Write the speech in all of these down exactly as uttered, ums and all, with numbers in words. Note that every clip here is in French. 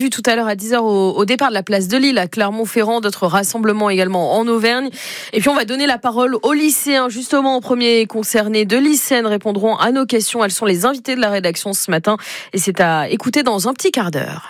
prévu tout à l'heure à dix heures au, au départ de la place de Lille à Clermont-Ferrand. D'autres rassemblements également en Auvergne. Et puis on va donner la parole aux lycéens. Justement, aux premiers concernés. Deux lycéennes répondront à nos questions. Elles sont les invitées de la rédaction ce matin. Et c'est à écouter dans un petit quart d'heure.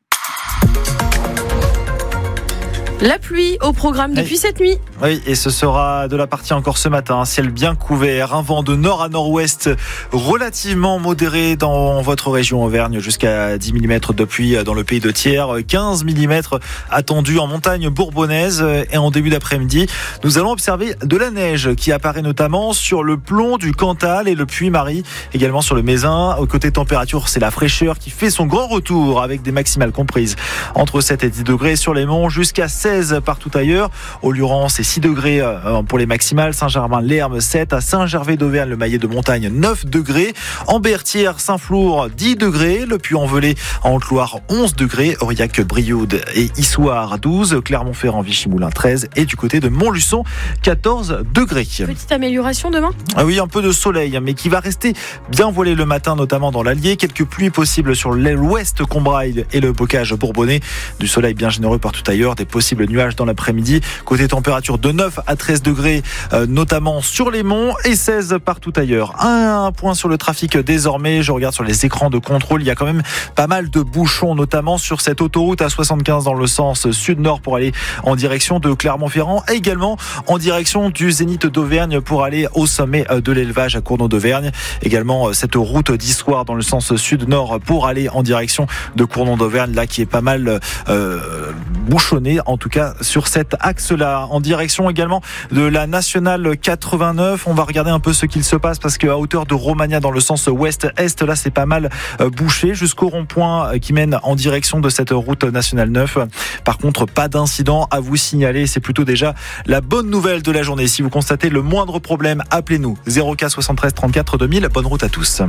La pluie au programme depuis oui. cette nuit. Oui, et ce sera de la partie encore ce matin. Un ciel bien couvert, un vent de nord à nord-ouest relativement modéré dans votre région Auvergne, jusqu'à dix millimètres de pluie dans le pays de Thiers, quinze millimètres attendus en montagne bourbonnaise. Et en début d'après-midi, nous allons observer de la neige qui apparaît notamment sur le plomb du Cantal et le Puy-Marie, également sur le Mézin. Au côté température, c'est la fraîcheur qui fait son grand retour avec des maximales comprises entre sept et dix degrés sur les monts, jusqu'à seize partout ailleurs. Au Luran, c'est six degrés pour les maximales. Saint-Germain-l'Herbe, sept. À Saint-Gervais-d'Auvergne, le Maillet de Montagne, neuf degrés. En Berthière, Saint-Flour, dix degrés. Le Puy-en-Velay, en Haute-Loire, onze degrés. Aurillac, Brioude et Issoire, douze. Clermont-Ferrand, Vichy-Moulins, treize. Et du côté de Montluçon, quatorze degrés. Petite amélioration demain ? Ah oui, un peu de soleil, mais qui va rester bien voilé le matin, notamment dans l'Allier. Quelques pluies possibles sur l'ouest Combrailles et le Bocage bourbonnais. Du soleil bien généreux partout ailleurs. Des possibles nuages dans l'après-midi. Côté température de neuf à treize degrés, euh, notamment sur les monts, et seize partout ailleurs. Un, un point sur le trafic désormais. Je regarde sur les écrans de contrôle. Il y a quand même pas mal de bouchons, notamment sur cette autoroute A soixante-quinze dans le sens sud-nord pour aller en direction de Clermont-Ferrand, et également en direction du Zénith d'Auvergne pour aller au sommet de l'élevage à Cournot d'Auvergne. Également cette route d'Issoire dans le sens sud-nord pour aller en direction de Cournot d'Auvergne, là qui est pas mal euh, bouchonné, en tout cas sur cet axe-là. En direction également de la nationale quatre-vingt-neuf, on va regarder un peu ce qu'il se passe parce qu'à hauteur de Romagna dans le sens ouest-est, là c'est pas mal bouché jusqu'au rond-point qui mène en direction de cette route nationale neuf. Par contre, pas d'incident à vous signaler, c'est plutôt déjà la bonne nouvelle de la journée. Si vous constatez le moindre problème, appelez-nous zéro quatre soixante-treize trente-quatre deux mille. Bonne route à tous.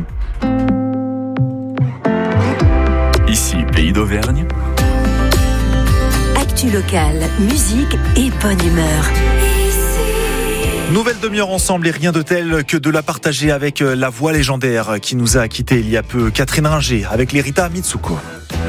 Ici, Pays d'Auvergne. Actu locale, musique et bonne humeur. Nouvelle demi-heure ensemble et rien de tel que de la partager avec la voix légendaire qui nous a quittés il y a peu, Catherine Ringer avec l'Erita Mitsuko.